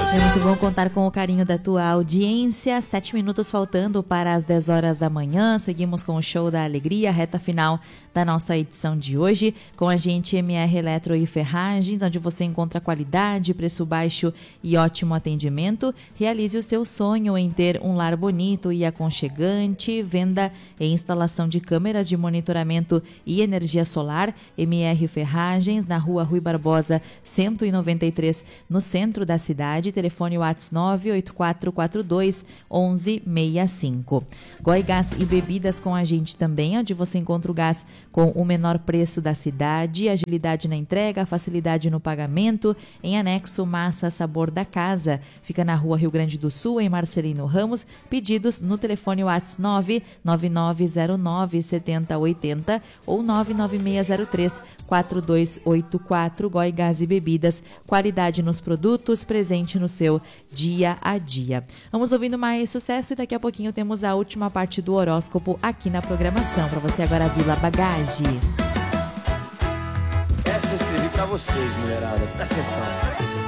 É muito bom contar com o carinho da tua audiência. 7 minutos faltando para as 10 horas da manhã. Seguimos com o Show da Alegria, reta final da nossa edição de hoje. Com a gente, MR Eletro e Ferragens, onde você encontra qualidade, preço baixo e ótimo atendimento. Realize o seu sonho em ter um lar bonito e aconchegante. Venda e instalação de câmeras de monitoramento e energia solar. MR Ferragens, na rua Rui Barbosa, 193, no centro da cidade. Telefone WhatsApp 98442-1165. Goi Gás e Bebidas com a gente também, onde você encontra o gás com o menor preço da cidade, agilidade na entrega, facilidade no pagamento. Em anexo, massa sabor da casa. Fica na rua Rio Grande do Sul, em Marcelino Ramos. Pedidos no telefone WhatsApp 99909-7080 ou 99603-4284. Goi Gás e Bebidas, qualidade nos produtos, presente no seu dia a dia. Vamos ouvindo mais sucesso e daqui a pouquinho temos a última parte do horóscopo aqui na programação. Para você agora, Vila Bagage. Essa eu escrevi pra vocês, mulherada. Presta atenção.